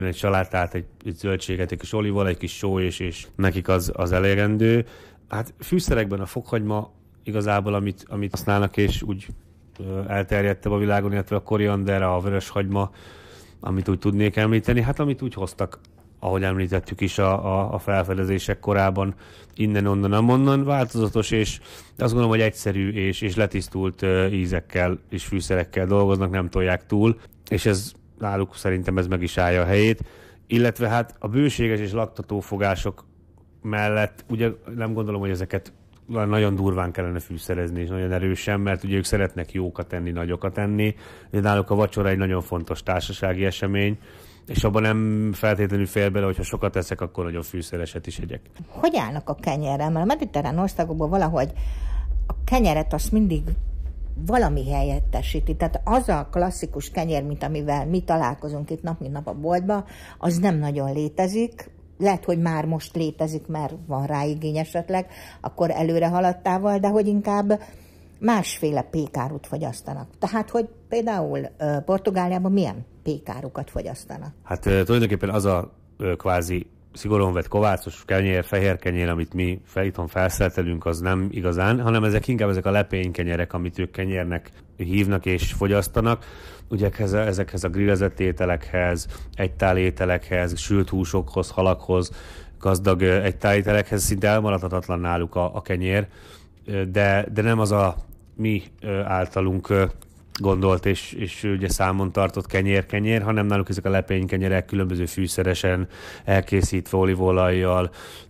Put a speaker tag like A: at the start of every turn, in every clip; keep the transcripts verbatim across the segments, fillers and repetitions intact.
A: egy salátát, egy, egy zöldséget, egy kis olival, egy kis só, és, és nekik az, az elegendő. Hát fűszerekben a fokhagyma igazából, amit, amit használnak, és úgy elterjedtebb a világon, illetve a koriander, a vöröshagyma, amit úgy tudnék említeni, hát amit úgy hoztak, ahogy említettük is a, a, a felfedezések korában, innen, onnan, amonnan, változatos, és azt gondolom, hogy egyszerű és, és letisztult ízekkel és fűszerekkel dolgoznak, nem tolják túl, és ez náluk szerintem ez meg is állja a helyét. Illetve hát a bőséges és laktató fogások mellett, ugye nem gondolom, hogy ezeket nagyon durván kellene fűszerezni, és nagyon erősen, mert ugye ők szeretnek jókat enni, nagyokat enni. Náluk a vacsora egy nagyon fontos társasági esemény, és abban nem feltétlenül fér bele, hogyha sokat eszek, akkor nagyon fűszereset is egyek.
B: Hogy állnak a kenyerrel? Mert a mediterrán országokban valahogy a kenyeret azt mindig valami helyettesíti. Tehát az a klasszikus kenyer, mint amivel mi találkozunk itt nap, mint nap a boltba, az nem nagyon létezik. Lehet, hogy már most létezik, mert van rá igény esetleg, akkor előre haladtával, de hogy inkább másféle pékárut fogyasztanak. Tehát, hogy például Portugáliában milyen pékárukat fogyasztanak?
A: Hát tulajdonképpen az a kvázi szigorúan vett kovászos kenyér, fehér kenyér, amit mi fel, itthon felszeltelünk, az nem igazán, hanem ezek inkább ezek a lepénykenyerek, amit ők kenyérnek hívnak és fogyasztanak. Ugye ezekhez a grillezett ételekhez, egytál ételekhez, sült húsokhoz, halakhoz, gazdag egytál ételekhez szinte elmaradhatatlan náluk a, a kenyér, de, de nem az a mi általunk gondolt és, és ugye számon tartott kenyér-kenyér, hanem náluk ezek a lepénykenyerek különböző fűszeresen elkészítve olívolajjal,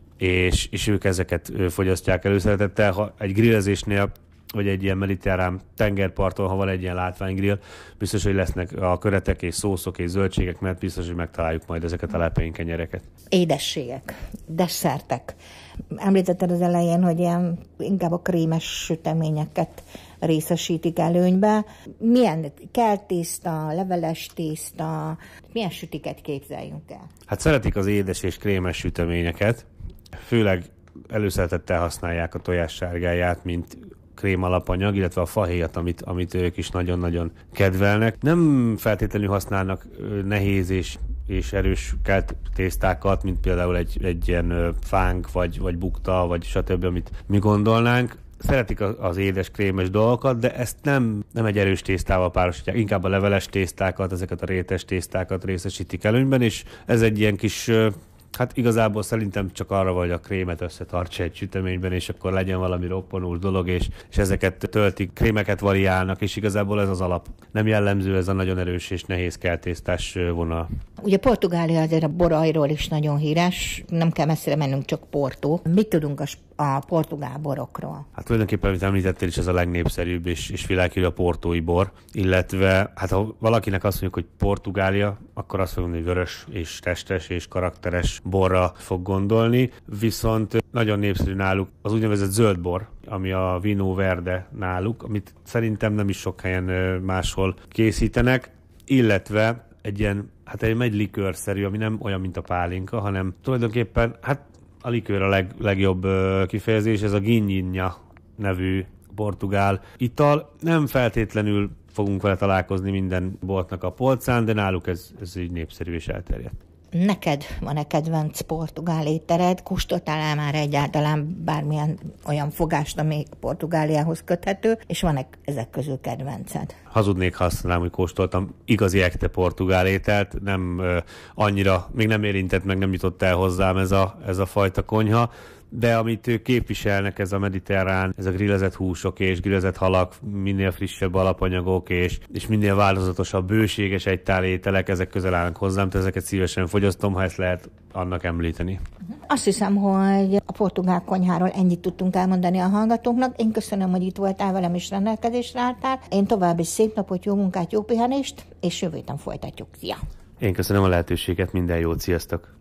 A: és, és ők ezeket fogyasztják előszeretettel. Ha egy grillezésnél, vagy egy ilyen mediterrán tengerparton, ha van egy ilyen látványgrill, biztos, hogy lesznek a köretek és szószok és zöldségek, mert biztos, hogy megtaláljuk majd ezeket a lepénykenyereket.
B: Édességek, desszertek. Említetted az elején, hogy ilyen inkább a krémes süteményeket részesítik előnybe. Milyen keltészta, leveles tészta, milyen sütiket képzeljünk el?
A: Hát szeretik az édes és krémes süteményeket, főleg előszeretettel használják a tojássárgáját, mint krém alapanyag, illetve a fahéjat, amit, amit ők is nagyon-nagyon kedvelnek. Nem feltétlenül használnak nehéz és, és erős kelt tésztákat, mint például egy, egy ilyen fánk, vagy, vagy bukta, vagy stb., amit mi gondolnánk. Szeretik az édes, krémes dolgokat, de ezt nem, nem egy erős tésztával párosítják, inkább a leveles tésztákat, ezeket a rétes tésztákat részesítik előnyben, és ez egy ilyen kis, hát igazából szerintem csak arra, hogy a krémet összetartsa egy süteményben, és akkor legyen valami roppanós dolog, és, és ezeket töltik, krémeket variálnak, és igazából ez az alap. Nem jellemző ez a nagyon erős és nehéz keltésztás vonal.
B: Ugye Portugália azért a borajról is nagyon híres, nem kell messzire mennünk, csak Porto. Mit tudunk a, a portugál borokról?
A: Hát tulajdonképpen, amit említettél is, ez a legnépszerűbb és, és világhírű a portói bor, illetve hát ha valakinek azt mondjuk, hogy Portugália, akkor azt fogom, hogy vörös és testes és karakteres borra fog gondolni, viszont nagyon népszerű náluk az úgynevezett zöld bor, ami a Vino Verde náluk, amit szerintem nem is sok helyen máshol készítenek, illetve egy ilyen, hát egy egy likőrszerű, ami nem olyan, mint a pálinka, hanem tulajdonképpen, hát a likőr a leg, legjobb kifejezés, ez a Ginhinha nevű portugál ital. Nem feltétlenül fogunk vele találkozni minden boltnak a polcán, de náluk ez, ez így népszerű és elterjedt.
B: Neked van-e kedvenc portugál éttered? Kóstoltál már egyáltalán bármilyen olyan fogást, ami Portugáliához köthető, és van-e ezek közül kedvenced?
A: Hazudnék, ha azt mondanám, hogy kóstoltam igazi ekte portugál ételt, nem uh, annyira, még nem érintett meg, nem jutott el hozzám ez a, ez a fajta konyha, de amit ők képviselnek, ez a mediterrán, ez a grillezett húsok és grillezett halak, minél frissebb alapanyagok, és, és minél változatosabb, bőséges egytál ételek, ezek közel állnak hozzám, tehát ezeket szívesen fogyasztom, ha ezt lehet annak említeni.
B: Azt hiszem, hogy a portugál konyháról ennyit tudtunk elmondani a hallgatóknak. Én köszönöm, hogy itt voltál velem és rendelkezésre álltál. Én további szép napot, jó munkát, jó pihenést, és jövő héten folytatjuk. Szia!
A: Én köszönöm a lehetőséget, minden jót, sziasztok!